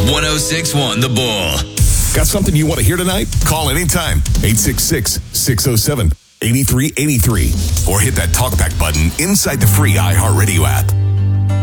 1061 The Bull. Got something you want to hear tonight? Call anytime. 866-607-8383. Or hit that talkback button inside the free iHeartRadio app.